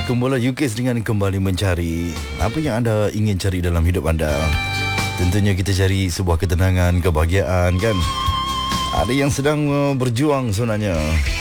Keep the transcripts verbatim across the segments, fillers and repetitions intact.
Kembali U K dengan kembali mencari apa yang anda ingin cari dalam hidup anda. Tentunya kita cari sebuah ketenangan, kebahagiaan kan. Ada yang sedang uh, berjuang sebenarnya,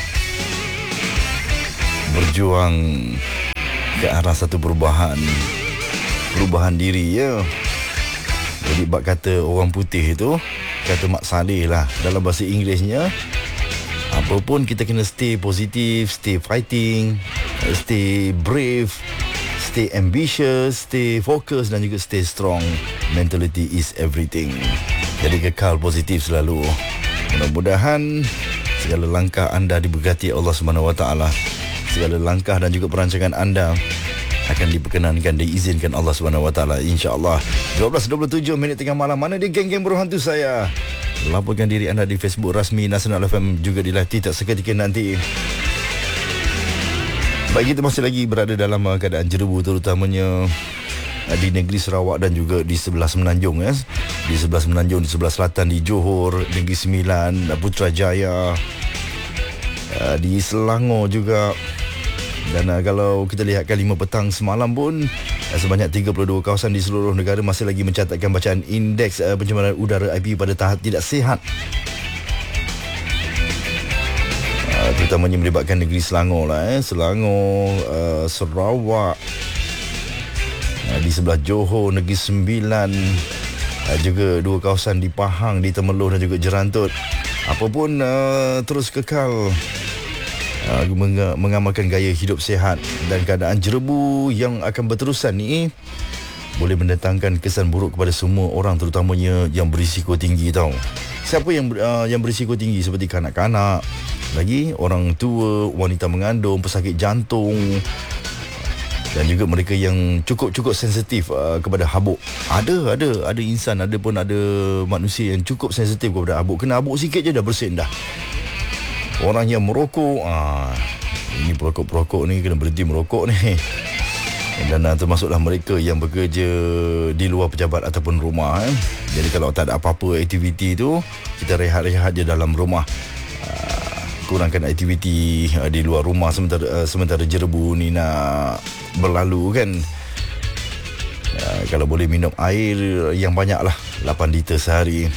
berjuang ke arah satu perubahan, perubahan diri ya. Jadi bab kata orang putih itu, kata Mak Saleh lah dalam bahasa Inggerisnya, apa pun kita kena stay positif, stay fighting, stay brave, stay ambitious, stay focus dan juga stay strong. Mentality is everything. Jadi kekal positif selalu. Mudah-mudahan segala langkah anda diberkati Allah Subhanahu Wa Taala. Segala langkah dan juga perancangan anda akan diperkenankan, diizinkan Allah Subhanahu Wa Taala, insya-Allah. dua belas dua puluh tujuh minit tengah malam. Mana dia geng-geng berhantu saya? Laporkan diri anda di Facebook rasmi Nasional F M, juga di live TikTok seketika nanti. Baik, kita masih lagi berada dalam keadaan jerebu, terutamanya di negeri Sarawak dan juga di sebelah Semenanjung ya. Di sebelah Semenanjung, di sebelah selatan di Johor, Negeri Sembilan, Putrajaya, di Selangor juga. Dan uh, kalau kita lihatkan lima petang semalam pun uh, sebanyak tiga puluh dua kawasan di seluruh negara masih lagi mencatatkan bacaan indeks uh, pencemaran udara I P U pada tahap tidak sihat. Uh, terutamanya melibatkan negeri Selangor lah eh. Selangor, uh, Sarawak, uh, di sebelah Johor, Negeri Sembilan, uh, juga dua kawasan di Pahang, di Temerloh dan juga Jerantut. Apapun uh, terus kekal Uh, meng- mengamalkan gaya hidup sihat, dan keadaan jerebu yang akan berterusan ni boleh mendatangkan kesan buruk kepada semua orang, terutamanya yang berisiko tinggi tau. Siapa yang uh, yang berisiko tinggi seperti kanak-kanak, lagi orang tua, wanita mengandung, pesakit jantung, dan juga mereka yang cukup-cukup sensitif uh, kepada habuk. Ada ada ada insan, ada pun ada manusia yang cukup sensitif kepada habuk. Kena habuk sikit je dah bersin dah. Orang yang merokok, ah, ini perokok-perokok ni kena berhenti merokok ni. Dan uh, termasuklah mereka yang bekerja di luar pejabat ataupun rumah eh. Jadi kalau tak ada apa-apa aktiviti tu, kita rehat-rehat je dalam rumah. uh, Kurangkan aktiviti uh, di luar rumah sementara uh, sementara jerebu ni nak berlalu kan. uh, Kalau boleh minum air yang banyak lah, lapan liter sehari.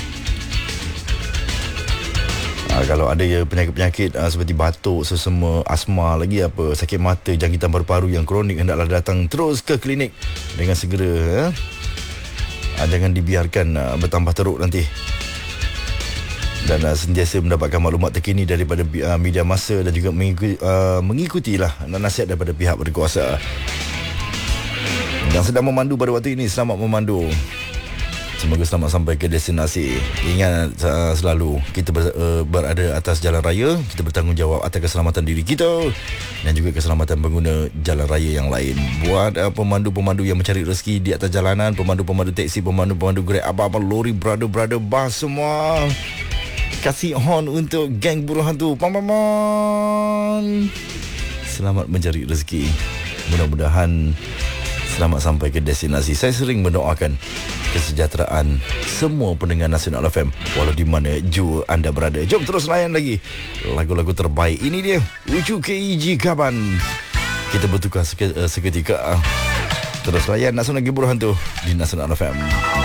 Ha, kalau ada ya penyakit-penyakit uh, seperti batuk, sesama, asma, lagi apa, sakit mata, jangkitan paru-paru yang kronik, hendaklah datang terus ke klinik dengan segera. Eh? Ha, jangan dibiarkan uh, bertambah teruk nanti. Dan uh, sentiasa mendapatkan maklumat terkini daripada uh, media massa dan juga mengikuti, uh, mengikutilah nasihat daripada pihak berkuasa. Yang sedang memandu pada waktu ini, selamat memandu. Semoga selamat sampai ke destinasi. Ingat uh, selalu kita ber, uh, berada atas jalan raya, kita bertanggungjawab atas keselamatan diri kita dan juga keselamatan pengguna jalan raya yang lain. Buat uh, pemandu-pemandu yang mencari rezeki di atas jalanan, pemandu-pemandu teksi, pemandu-pemandu Grab, apa-apa lori, brother-brother, bas semua, kasih horn untuk geng buruh hantu. Pam-pam-pam. Selamat mencari rezeki. Mudah-mudahan selamat sampai ke destinasi. Saya sering mendoakan kesejahteraan semua pendengar Nasional F M walau di mana jua anda berada. Jom terus layan lagi lagu-lagu terbaik. Ini dia Ucu K E G Kaban. Kita bertukar seke- seketika. Terus layan Nasional Giburuhan tu di Nasional F M.